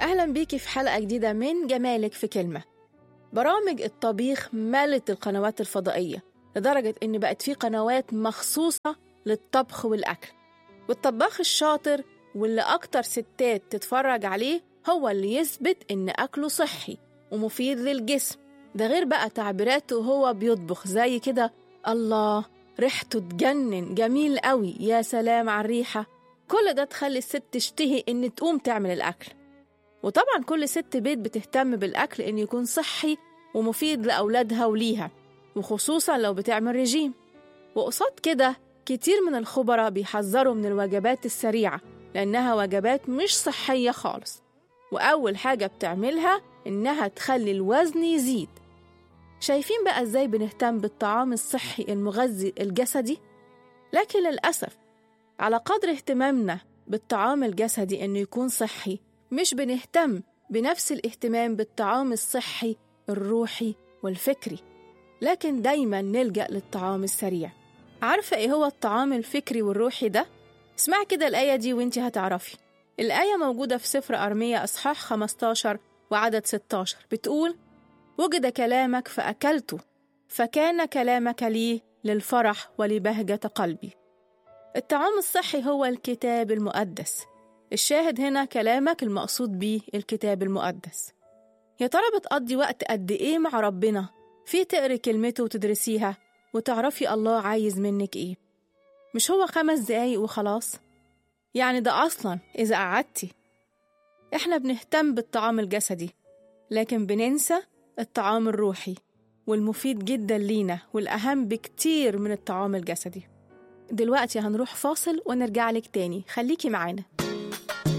أهلا بيكي في حلقة جديدة من جمالك في كلمة. برامج الطبيخ مالت القنوات الفضائية لدرجة إن بقت في قنوات مخصوصة للطبخ والأكل، والطباخ الشاطر واللي أكتر ستات تتفرج عليه هو اللي يثبت إن أكله صحي ومفيد للجسم. ده غير بقى تعبيراته وهو بيطبخ زي كده: الله ريحته تجنن، جميل قوي، يا سلام على الريحة. كل ده تخلي الست تشتهي إن تقوم تعمل الأكل. وطبعا كل ست بيت بتهتم بالأكل إنه يكون صحي ومفيد لأولادها وليها، وخصوصا لو بتعمل رجيم. وقصاد كده كتير من الخبراء بيحذروا من الوجبات السريعة لأنها وجبات مش صحية خالص، وأول حاجة بتعملها إنها تخلي الوزن يزيد. شايفين بقى إزاي بنهتم بالطعام الصحي المغذي الجسدي؟ لكن للأسف على قدر اهتمامنا بالطعام الجسدي إنه يكون صحي، مش بنهتم بنفس الاهتمام بالطعام الصحي الروحي والفكري، لكن دايما نلجأ للطعام السريع. عارفة إيه هو الطعام الفكري والروحي ده؟ اسمع كده الآية دي وانتي هتعرفي. الآية موجودة في سفر أرميا أصحاح 15 وعدد 16، بتقول: وجد كلامك فأكلته، فكان كلامك لي للفرح ولبهجة قلبي. الطعام الصحي هو الكتاب المقدس. الشاهد هنا كلامك، المقصود بيه الكتاب المقدس. يا ترى بتقضي وقت قد إيه مع ربنا في تقري كلمته وتدرسيها وتعرفي الله عايز منك إيه؟ مش هو 5 دقايق وخلاص؟ يعني ده أصلاً إذا قعدتي. إحنا بنهتم بالطعام الجسدي لكن بننسى الطعام الروحي والمفيد جداً لينا والأهم بكتير من الطعام الجسدي. دلوقتي هنروح فاصل ونرجع لك تاني، خليكي معانا.